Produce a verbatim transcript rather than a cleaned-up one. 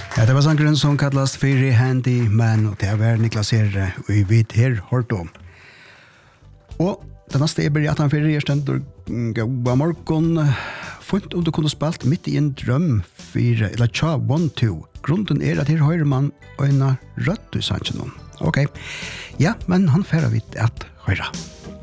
Ja, det var sangren som kallas för Handy Man och det var Niklas her och vi vet här hört om. Och den nästa är börjat han för er ständer goda morgon. Fint om du kunde spalt mitt i en dröm för eller cha one two. Grunden är att här hör man en rött i sanchen. Okej. Ja, men han färrar vitt att höra.